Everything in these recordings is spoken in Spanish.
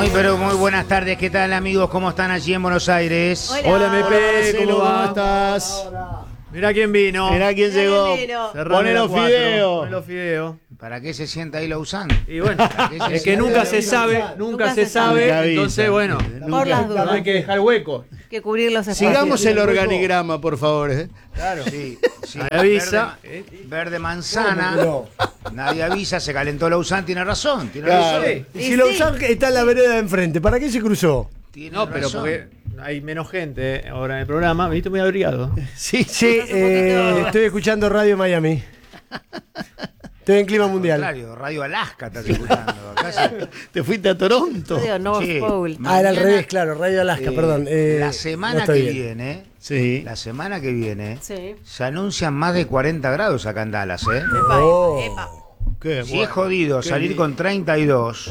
pero muy buenas tardes. ¿Qué tal, amigos? ¿Cómo están allí en Buenos Aires? Hola, Mepe, ¿cómo va? ¿Cómo estás? Mirá quién vino. Mirá quién llegó. Poné los fideos. Poné los fideos. ¿Para qué se sienta ahí Lausanne? Y bueno, es que nunca se sabe, Nunca se sabe. entonces bueno, Por las dudas. no hay que dejar hueco. Que cubrir los espacios. Sigamos el organigrama, por favor. Claro. Sí, sí. Nadie avisa. Verde manzana. Nadie avisa, se calentó Lausanne, tiene razón. Tiene Claro. razón. Y si Lausanne está en la vereda de enfrente, ¿para qué se cruzó? Tiene No, pero razón. porque hay menos gente ahora en el programa. Me viste muy abrigado. Sí, Estoy escuchando Radio Miami. Estoy en clima Al mundial. contrario, Radio Alaska estás escuchando. Acá se- ¿Te fuiste a Toronto? Radio North Sí. Pole. Ah, era al Mañana, revés, claro, Radio Alaska, perdón. La no semana estoy que bien. viene, Sí. la semana que viene, Sí. se anuncian más de 40 grados acá en Dallas, ¿eh? Epa, Oh. epa. Qué Si es jodido salir con 32,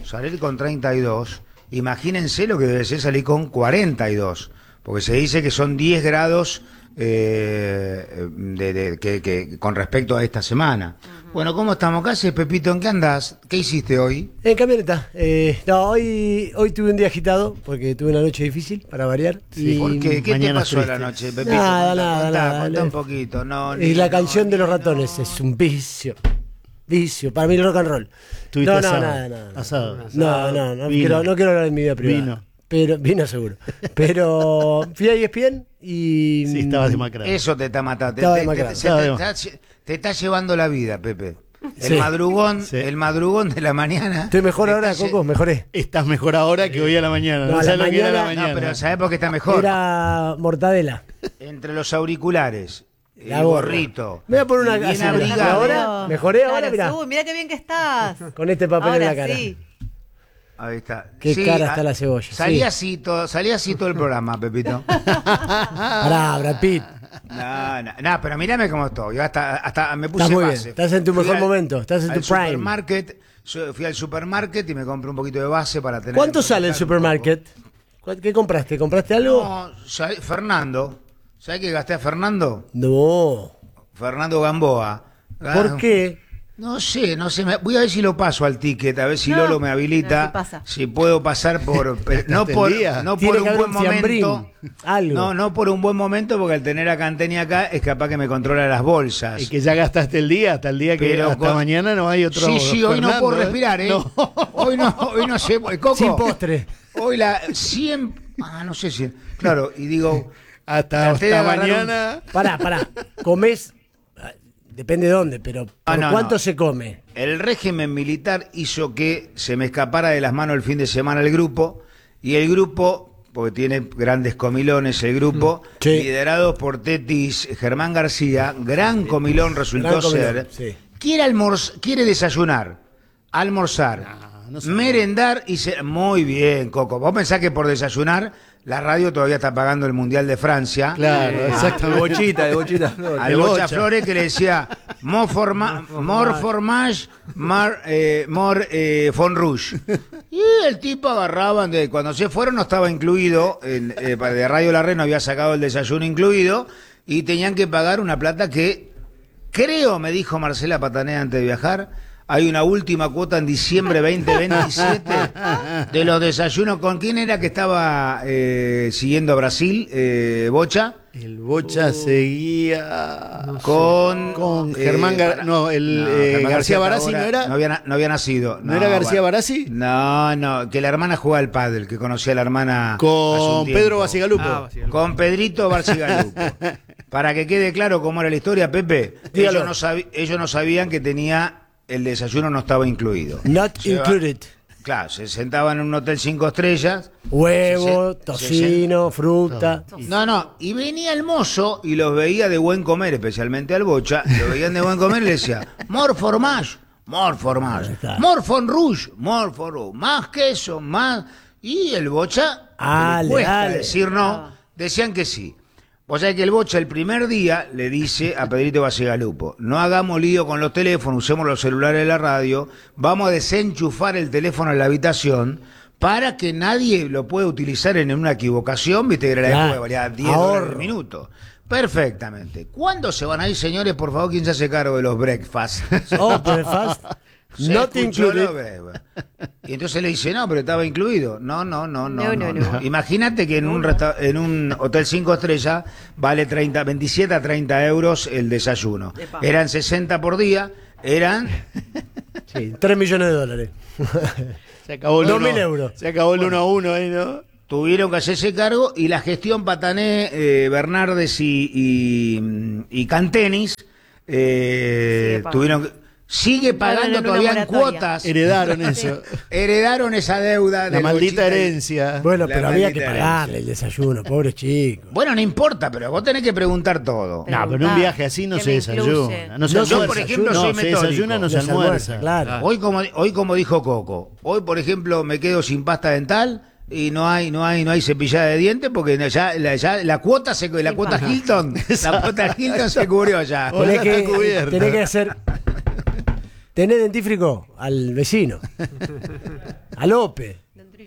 imagínense lo que debe ser salir con 42, porque se dice que son 10 grados que con respecto a esta semana. Bueno, ¿cómo estamos? ¿Qué haces, Pepito? ¿En qué andás? ¿Qué hiciste hoy? En camioneta. No, hoy tuve un día agitado porque tuve una noche difícil para variar. Sí, ¿por qué? ¿Qué te mañanas pasó a la tristes. noche, Pepito? Nada. Contá un poquito. No, Y la canción de los ratones es un vicio. Vicio. Para mí el rock and roll. Tuviste asado. Nada. Asado. No Vino. quiero hablar de mi vida privada. Vino. Pero, vino seguro. Pero fui a ESPN y... Sí, estabas demacrado. eso te está matando. Estaba demacrado. Te está llevando la vida, Pepe. El Sí. madrugón, Sí. el madrugón de la mañana. Estoy mejor te ahora, está lle- Coco, mejoré. Estás mejor ahora que hoy a la mañana. No, No, a sabes la lo que era la mañana- mañana. No, pero ¿sabés por qué está mejor? Era mortadela. Entre los auriculares, La el gorra. gorrito. Me voy a poner una y bien así, abrigado. ahora. Mejoré ahora, Claro, mirá. Uy, mirá qué bien que estás. Con este papel Ahora en la cara. sí. Ahí está. Qué cara está ah, la cebolla, Salí sí. así todo el programa, Pepito. Pará, Brad Pitt. No, pero mírame cómo estoy. Yo hasta me puse Estás muy bien. base. Estás en tu Fui mejor al- momento. Estás en al tu prime. Fui al supermarket y me compré un poquito de base para tener. ¿Cuánto sale el supermarket? ¿Qué compraste? ¿Compraste algo? No, Fernando. ¿Sabes qué gasté a Fernando? No. Fernando Gamboa. ¿Por qué? No sé, voy a ver si lo paso al ticket, a ver si No, Lolo me habilita, no, sí pasa. si puedo pasar por, no por Tiene que un haber buen un fiambrín, momento, algo. no por un buen momento, porque al tener a Canteni acá es capaz que me controla las bolsas. Y que ya gastaste el día, hasta el día que Pero hasta con- mañana no hay otro. Sí, hoy no Fernando, puedo respirar, ¿eh? No. Hoy no sé, Coco. Sin postre. Hoy la 100, no sé si, claro, y digo, Hasta traté de agarrar mañana. Pará. Comés, depende de dónde, pero ¿por no, cuánto no. se come? El régimen militar hizo que se me escapara de las manos el fin de semana el grupo, y el grupo, porque tiene grandes comilones el grupo, Sí. liderado por Tetis Germán García, gran comilón resultó Gran comilón, ser, sí. quiere desayunar, almorzar, no sé. merendar y muy bien, Coco. Vos pensás que por desayunar la radio todavía está pagando el Mundial de Francia. Claro, De exactamente. bochita. Al Bocha Flores que le decía more fromage, more fond rouge. Y el tipo agarraban cuando se fueron no estaba incluido, de Radio La Red no había sacado el desayuno incluido y tenían que pagar una plata que creo, me dijo Marcela Patanea antes de viajar, hay una última cuota en diciembre 2027 de los desayunos. ¿Con quién era que estaba siguiendo a Brasil, Bocha? El Bocha seguía Con Germán Germán García Barassi, Tadora ¿no era? No había nacido. ¿No era García bueno. Barassi? No, que la hermana jugaba al pádel, que conocía a la hermana hace Con un tiempo. Pedro Basigalupo. Con Pedrito Barcigalupo. Para que quede claro cómo era la historia, Pepe, Dígalo. ellos no sabían que tenía el desayuno no estaba incluido. Not Se va- included. Claro, se sentaban en un hotel 5 estrellas. Huevo, Se- tocino, fruta. No, y venía el mozo y los veía de buen comer, especialmente al Bocha, lo veían de buen comer y le decía, more fromage, more fond rouge, más queso, más... Y el Bocha, Ale, le cuesta ale. decir no, decían que sí. Vos sabés que el Bocha el primer día le dice a Pedrito Basigalupo, no hagamos lío con los teléfonos, usemos los celulares de la radio, vamos a desenchufar el teléfono en la habitación para que nadie lo pueda utilizar en una equivocación, viste que era la Claro. época que valía 10 dólares el minuto. Perfectamente. ¿Cuándo se van a ir, señores? Por favor, ¿quién se hace cargo de los breakfasts? Oh, breakfast. Se No te escuchó incluye. Y entonces le dice, no, pero estaba incluido. No. No. Imagínate que en en un hotel 5 estrellas vale 27 a 30 euros el desayuno. Epa. Eran 60 por día, eran... Sí, 3 millones de dólares. Se acabó el 2.000 euros. Se acabó el 1-1 ahí, ¿no? Tuvieron que hacerse cargo y la gestión Patané, Bernardes y Cantenis Sigue tuvieron... Sigue pagando en una todavía en moratoria. cuotas. Heredaron eso. Heredaron esa deuda. La del maldita 80 herencia. Bueno, La pero había que maldita pagarle el desayuno, pobres chicos. Bueno, no importa, pero vos tenés que preguntar todo. Pero- No, pero en un viaje así no ¿Qué se me desayuna. incluye? No se Yo, almuerza. por ejemplo, no, soy se metódico. desayuna, no se No se almuerza, almuerza. claro. Hoy como dijo Coco, hoy por ejemplo me quedo sin pasta dental y no hay cepillada de dientes porque ya la cuota la cuota Hilton se cubrió ya. Hola, Tenés está cubierta. tenés que hacer. Tenés dentífrico al vecino. A López.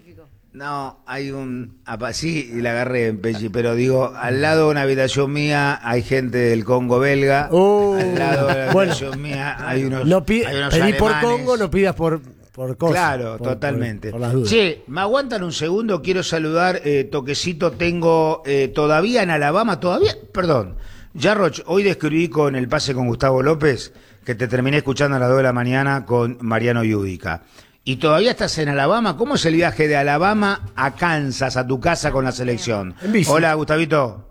No, hay sí, y la agarré en Pechi, pero digo, al lado de una habitación mía hay gente del Congo belga. Al lado de la Bueno. habitación mía hay unos No hay unos pedí por alemanes. Congo, no pidas por cosas. Claro, por- totalmente. Por las dudas. Che, ¿me aguantan un segundo? Quiero saludar, toquecito tengo todavía en Alabama, perdón. Ya, Roch, hoy describí con el pase con Gustavo López que te terminé escuchando a las 2 de la mañana con Mariano Yudica. Y todavía estás en Alabama. ¿Cómo es el viaje de Alabama a Kansas, a tu casa con la selección? En bici. Hola, Gustavito.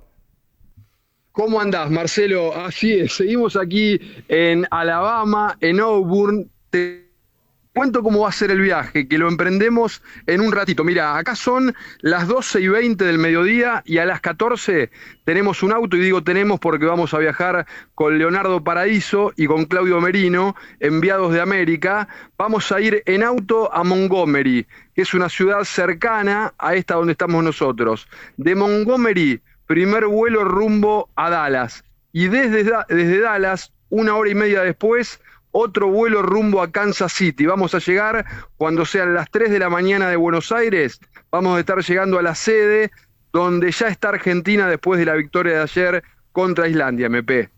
¿Cómo andás, Marcelo? Así es, seguimos aquí en Alabama, en Auburn. Te cuento cómo va a ser el viaje, que lo emprendemos en un ratito. Mira, acá son las 12:20 del mediodía y a las 14 tenemos un auto, y digo tenemos porque vamos a viajar con Leonardo Paradiso y con Claudio Merino, enviados de América. Vamos a ir en auto a Montgomery, que es una ciudad cercana a esta donde estamos nosotros. De Montgomery, primer vuelo rumbo a Dallas. Y desde Dallas, 1 hora y media después, otro vuelo rumbo a Kansas City. Vamos a llegar cuando sean las 3 de la mañana de Buenos Aires. Vamos a estar llegando a la sede donde ya está Argentina después de la victoria de ayer contra Islandia, MP.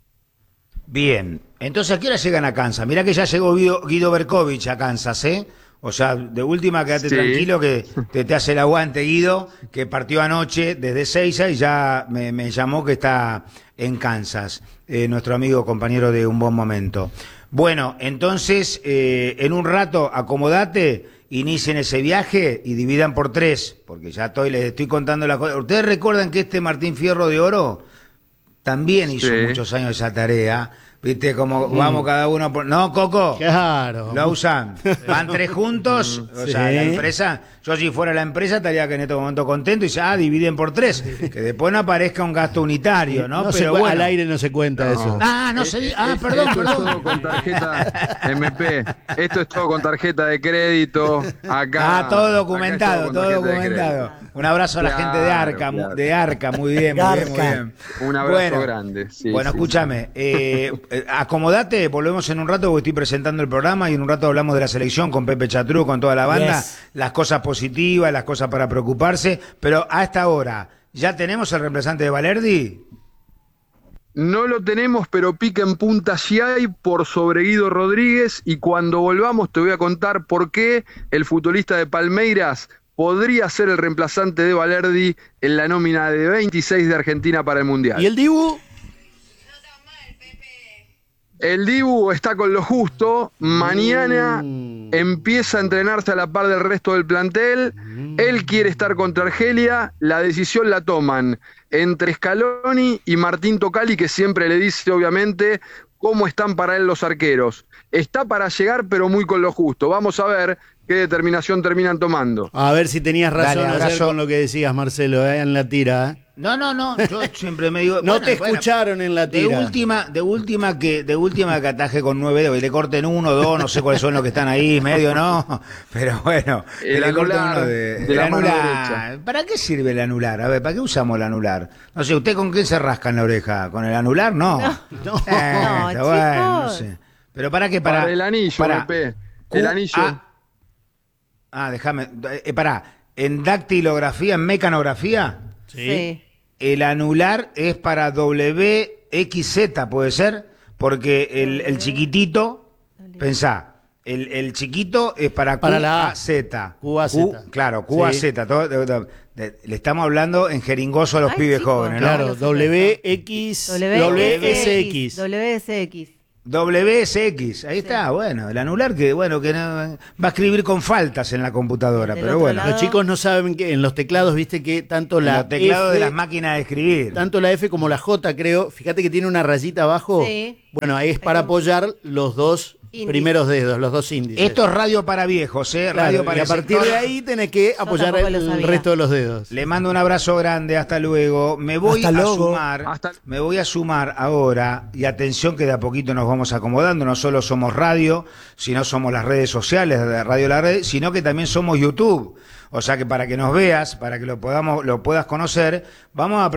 Bien. Entonces, ¿a qué hora llegan a Kansas? Mirá que ya llegó Guido Berkovich a Kansas, ¿eh? O sea, de última, quédate Sí. tranquilo que te hace el aguante, Guido, que partió anoche desde Seiza y ya me llamó que está en Kansas, nuestro amigo, compañero de Un Buen Momento. Bueno, entonces, en un rato, acomodate, inicien ese viaje y dividan por 3, porque ya les estoy contando la cosa. ¿Ustedes recuerdan que este Martín Fierro de Oro también hizo Sí. muchos años esa tarea? ¿Viste? Como vamos cada uno por... No, Coco. Claro. Lo usan. Van 3 juntos. O Sí. sea, la empresa, yo si fuera la empresa estaría que en este momento contento y dice, dividen por 3. Que después no aparezca un gasto unitario, ¿no? No Pero se, bueno. al aire no se cuenta eso. No sé. Perdón, Esto es todo perdón. con tarjeta MP. Esto es todo con tarjeta de crédito. Acá. Todo acá documentado, es con todo tarjeta de documentado. crédito. Un abrazo a la Claro, gente de Arca, claro. muy bien, muy bien, muy Garca. bien. Un abrazo grande, sí, bueno, sí. escúchame, acomodate, volvemos en un rato porque estoy presentando el programa y en un rato hablamos de la selección con Pepe Chatrú, con toda la banda, Yes. las cosas positivas, las cosas para preocuparse, pero a esta hora, ¿ya tenemos el reemplazante de Valerdi? No lo tenemos, pero pica en punta sí hay por sobre Guido Rodríguez, y cuando volvamos te voy a contar por qué el futbolista de Palmeiras podría ser el reemplazante de Valerdi en la nómina de 26 de Argentina para el Mundial. ¿Y el Dibu? El Dibu está con lo justo. Mañana empieza a entrenarse a la par del resto del plantel. Él quiere estar contra Argelia. La decisión la toman entre Scaloni y Martín Tocali, que siempre le dice, obviamente, cómo están para él los arqueros. Está para llegar, pero muy con lo justo. Vamos a ver qué determinación terminan tomando. A ver si tenías razón Dale, ayer abrazo. con lo que decías, Marcelo, en la tira. No, yo siempre me digo... No te escucharon en la tira. De última que ataje con 9 dedos y le corten 1, 2, no sé cuáles son los que están ahí, medio no, pero bueno, que El le corten anular uno de el la mano anular. derecha. ¿Para qué sirve el anular? A ver, ¿para qué usamos el anular? No sé, ¿usted con qué se rasca en la oreja? ¿Con el anular? No. No, Está bueno, no chicos. sé. ¿Pero para qué? Para el anillo, Pepe. El anillo. Déjame, en dactilografía, en mecanografía, Sí. el anular es para WXZ, ¿puede ser? Porque el chiquitito, pensá, El chiquito es para la A. QAZ. QAZ. Claro, QAZ. Sí. Le estamos hablando en jeringoso a los Ay, pibes chicos, jóvenes, ¿no? Claro, WSX. WSX. WSX. WSX, ahí está, bueno, el anular que no, va a escribir con faltas en la computadora, Del pero otro bueno, lado. Los chicos no saben que en los teclados, viste que tanto la los teclados F, de las máquinas de escribir. tanto la F como la J, creo, fíjate que tiene una rayita abajo. Sí. Bueno, ahí es para apoyar los dos Índice. primeros dedos, los dos índices. Esto es radio para viejos, Claro, radio para y a el partir sector. de ahí tenés que apoyar tampoco lo el sabía. resto de los dedos. Le mando un abrazo grande, hasta luego. Me voy Hasta a luego. sumar, Hasta- me voy a sumar ahora, y atención que de a poquito nos vamos acomodando, no solo somos radio, sino somos las redes sociales de Radio La Red, sino que también somos YouTube. O sea que para que nos veas, para que lo puedas conocer, vamos a